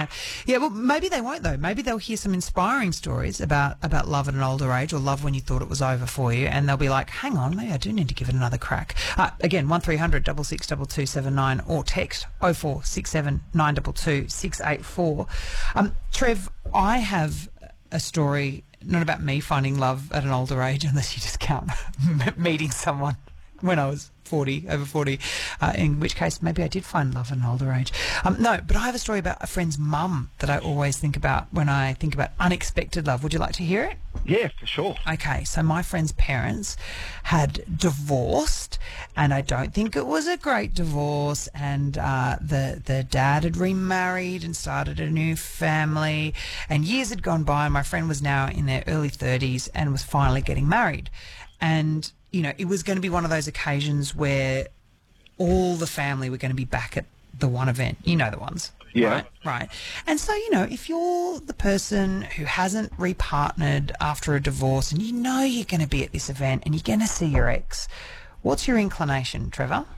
have. Yeah, well, maybe they won't, though. Maybe they'll hear some inspiring stories about love at an older age, or love when you thought it was over for you, and they'll be like, hang on, maybe I do need to give it another crack. Again, 1300 662279 or text 0467 922 684. Trev, I have a story, not about me finding love at an older age, unless you just count meeting someone when I was over 40, in which case maybe I did find love at an older age. No, but I have a story about a friend's mum that I always think about when I think about unexpected love. Would you like to hear it? Yeah, for sure. Okay, so my friend's parents had divorced, and I don't think it was a great divorce, and the dad had remarried and started a new family, and years had gone by, and my friend was now in their early 30s and was finally getting married. And you know, it was going to be one of those occasions where all the family were going to be back at the one event. You know the ones. Yeah. Right. And so, you know, if you're the person who hasn't repartnered after a divorce and you know you're going to be at this event and you're going to see your ex, what's your inclination, Trevor?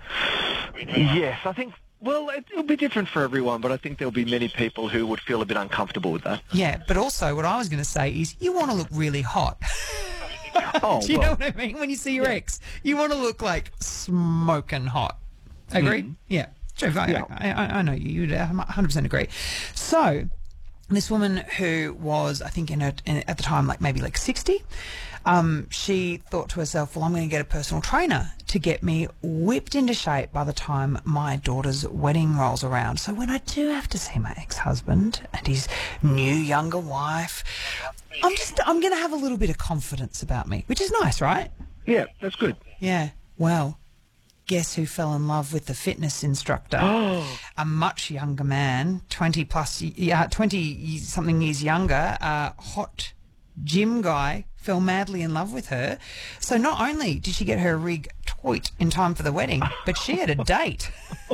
Yes, I think, well, it'll be different for everyone, but I think there'll be many people who would feel a bit uncomfortable with that. Yeah, but also what I was going to say is you want to look really hot. Oh, do you know what I mean? When you see your ex, you want to look like smoking hot. Agreed? Yeah. Trev, I know you'd 100% agree. So this woman who was, I think, at the time, maybe 60, she thought to herself, well, I'm going to get a personal trainer to get me whipped into shape by the time my daughter's wedding rolls around. So when I do have to see my ex-husband and his new younger wife, I'm going to have a little bit of confidence about me, which is nice, right? Yeah, that's good. Yeah. Well, guess who fell in love with the fitness instructor? Oh. A much younger man, 20-something years younger, hot gym guy, fell madly in love with her. So not only did she get her rig toit in time for the wedding, but she had a date.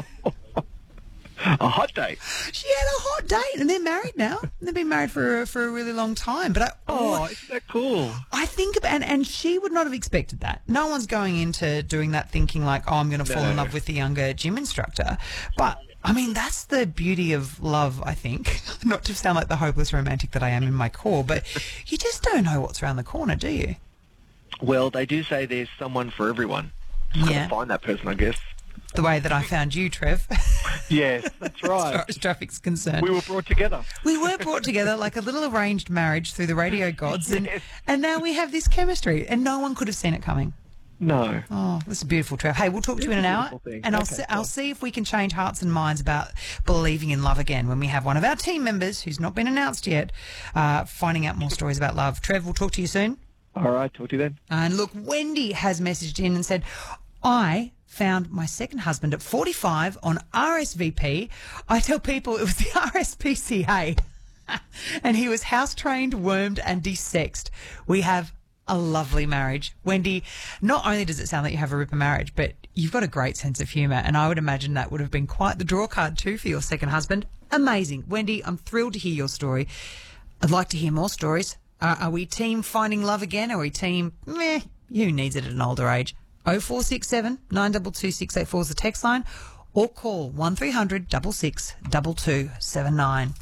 A hot date? She had a hot date, and they're married now. They've been married for a really long time. But isn't that cool? I think about, and she would not have expected that. No one's going into doing that thinking like, oh, I'm going to fall in love with the younger gym instructor. But I mean, that's the beauty of love, I think. Not to sound like the hopeless romantic that I am in my core, but you just don't know what's around the corner, do you? Well, they do say there's someone for everyone. Just gotta find that person, I guess. The way that I found you, Trev. Yes, that's right. As far as traffic's concerned. We were brought together. We were brought together like a little arranged marriage through the radio gods, and now we have this chemistry, and no one could have seen it coming. No. Oh, this is beautiful, Trev. Hey, we'll talk to you in an hour, and I'll see if we can change hearts and minds about believing in love again when we have one of our team members, who's not been announced yet, finding out more stories about love. Trev, we'll talk to you soon. All right, talk to you then. And look, Wendy has messaged in and said, I found my second husband at 45 on RSVP. I tell people it was the RSPCA. And he was house-trained, wormed and de-sexed. We have a lovely marriage. Wendy, not only does it sound like you have a ripper marriage, but you've got a great sense of humour, and I would imagine that would have been quite the draw card too for your second husband. Amazing. Wendy, I'm thrilled to hear your story. I'd like to hear more stories. Are we team finding love again, or are we team, who needs it at an older age? 0467 922 684 is the text line, or call 1300 66 2279.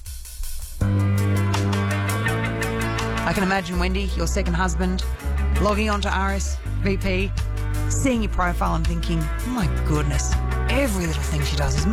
I can imagine, Wendy, your second husband, logging onto RSVP, seeing your profile and thinking, oh my goodness, every little thing she does is